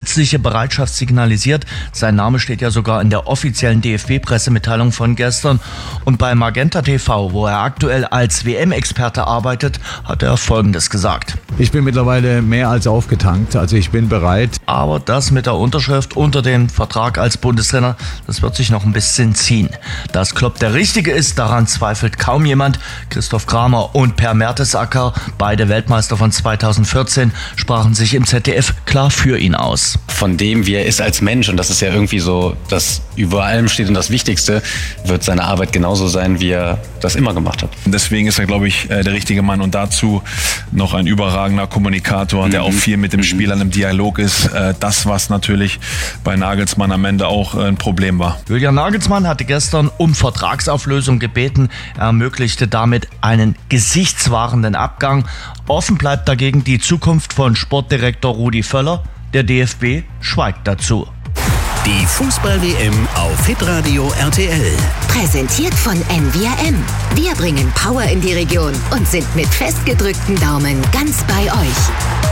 grundsätzliche Bereitschaft signalisiert. Sein Name steht ja sogar in der offiziellen DFB-Pressemitteilung von gestern. Und bei Magenta TV, wo er aktuell als WM-Experte arbeitet, hat er Folgendes gesagt. Ich bin mittlerweile mehr als aufgetankt, also ich bin bereit. Aber das mit der Unterschrift unter den Vertrag als Bundestrainer, das wird sich noch ein bisschen ziehen. Dass Klopp der Richtige ist, daran zweifelt kaum jemand. Christoph Kramer und Per Mertesacker, beide Weltmeister von 2014, sprachen sich im ZDF klar für ihn aus. Von dem, wie er ist als Mensch, und das ist ja irgendwie so, das über allem steht und das Wichtigste, wird seine Arbeit genauso sein, wie er das immer gemacht hat. Deswegen ist er, glaube ich, der richtige Mann und dazu noch ein überragender Kommunikator, der auch viel mit dem Spielern im Dialog ist. Das, was natürlich bei Nagelsmann am Ende auch ein Problem war. Julian Nagelsmann hatte gestern um Vertragsauflösung gebeten. Er ermöglichte damit einen gesichtswahrenden Abgang. Offen bleibt dagegen die Zukunft von Sportdirektor Rudi Völler. Der DFB schweigt dazu. Die Fußball-WM auf Hitradio RTL. Präsentiert von NVRM. Wir bringen Power in die Region und sind mit festgedrückten Daumen ganz bei euch.